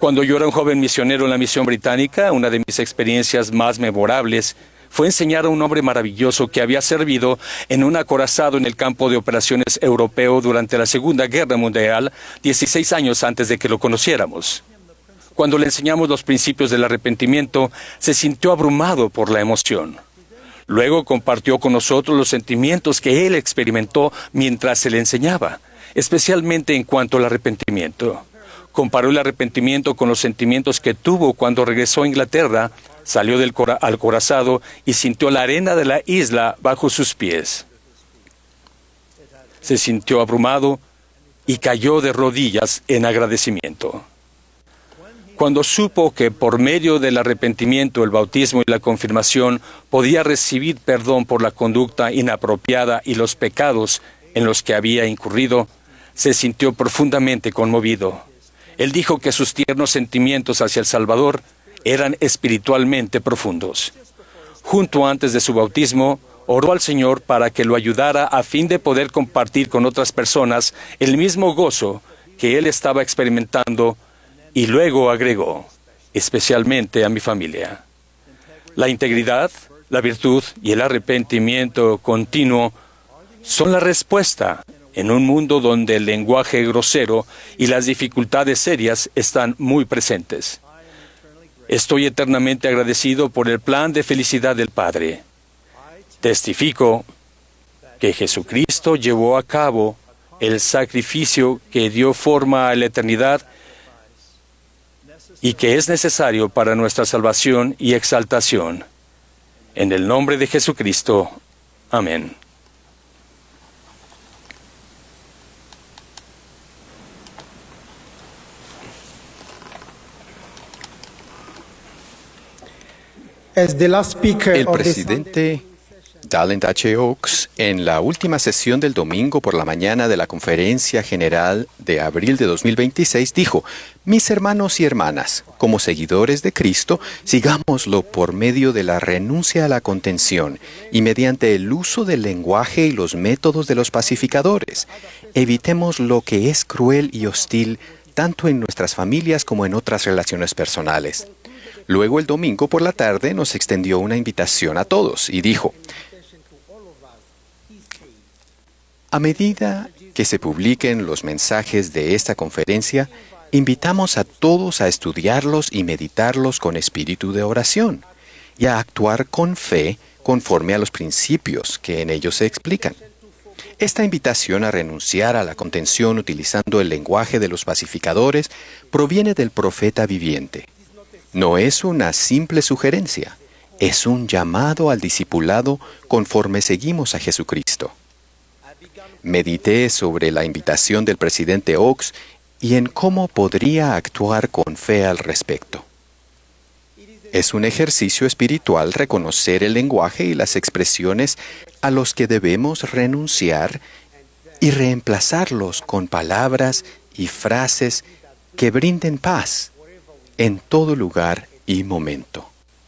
Cuando yo era un joven misionero en la misión británica, una de mis experiencias más memorables fue enseñar a un hombre maravilloso que había servido en un acorazado en el campo de operaciones europeo durante la Segunda Guerra Mundial, 16 años antes de que lo conociéramos. Cuando le enseñamos los principios del arrepentimiento, se sintió abrumado por la emoción. Luego compartió con nosotros los sentimientos que él experimentó mientras se le enseñaba, especialmente en cuanto al arrepentimiento. Comparó el arrepentimiento con los sentimientos que tuvo cuando regresó a Inglaterra, salió del acorazado y sintió la arena de la isla bajo sus pies. Se sintió abrumado y cayó de rodillas en agradecimiento. Cuando supo que por medio del arrepentimiento, el bautismo y la confirmación podía recibir perdón por la conducta inapropiada y los pecados en los que había incurrido, se sintió profundamente conmovido. Él dijo que sus tiernos sentimientos hacia el Salvador eran espiritualmente profundos. Junto antes de su bautismo, oró al Señor para que lo ayudara a fin de poder compartir con otras personas el mismo gozo que él estaba experimentando. Y luego agregó, especialmente a mi familia. La integridad, la virtud y el arrepentimiento continuo son la respuesta en un mundo donde el lenguaje grosero y las dificultades serias están muy presentes. Estoy eternamente agradecido por el plan de felicidad del Padre. Testifico que Jesucristo llevó a cabo el sacrificio que dio forma a la eternidad y que es necesario para nuestra salvación y exaltación. En el nombre de Jesucristo. Amén. El presidente Dallin H. Oaks, en la última sesión del domingo por la mañana de la Conferencia General de abril de 2026, dijo: «Mis hermanos y hermanas, como seguidores de Cristo, sigámoslo por medio de la renuncia a la contención y mediante el uso del lenguaje y los métodos de los pacificadores. Evitemos lo que es cruel y hostil, tanto en nuestras familias como en otras relaciones personales». Luego, el domingo por la tarde, nos extendió una invitación a todos y dijo: «A medida que se publiquen los mensajes de esta conferencia, invitamos a todos a estudiarlos y meditarlos con espíritu de oración y a actuar con fe conforme a los principios que en ellos se explican. Esta invitación a renunciar a la contención utilizando el lenguaje de los pacificadores proviene del profeta viviente. No es una simple sugerencia, es un llamado al discipulado conforme seguimos a Jesucristo». Medité sobre la invitación del presidente Oaks y en cómo podría actuar con fe al respecto. Es un ejercicio espiritual reconocer el lenguaje y las expresiones a los que debemos renunciar y reemplazarlos con palabras y frases que brinden paz en todo lugar y momento.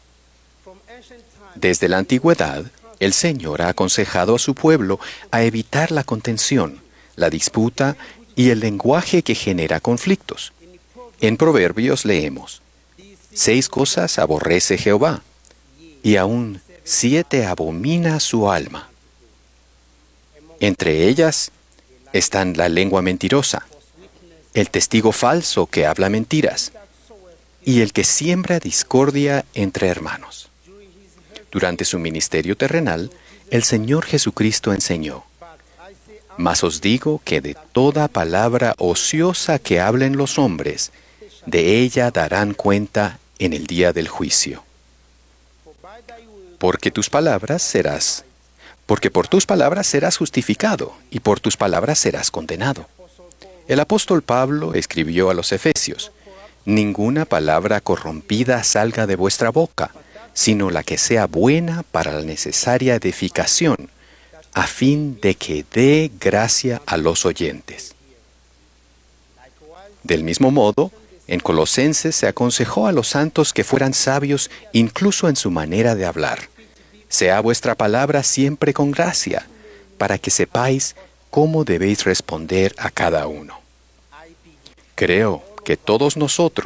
Desde la antigüedad, el Señor ha aconsejado a su pueblo a evitar la contención, la disputa y el lenguaje que genera conflictos. En Proverbios leemos: «6 cosas aborrece Jehová, y aún 7 abomina su alma. Entre ellas están la lengua mentirosa, el testigo falso que habla mentiras, y el que siembra discordia entre hermanos». Durante su ministerio terrenal, el Señor Jesucristo enseñó: «Mas os digo que de toda palabra ociosa que hablen los hombres, de ella darán cuenta en el día del juicio. Porque por tus palabras serás justificado, y por tus palabras serás condenado». El apóstol Pablo escribió a los Efesios: «Ninguna palabra corrompida salga de vuestra boca, sino la que sea buena para la necesaria edificación, a fin de que dé gracia a los oyentes». Del mismo modo, en Colosenses se aconsejó a los santos que fueran sabios incluso en su manera de hablar. «Sea vuestra palabra siempre con gracia, para que sepáis cómo debéis responder a cada uno». Creo que todos nosotros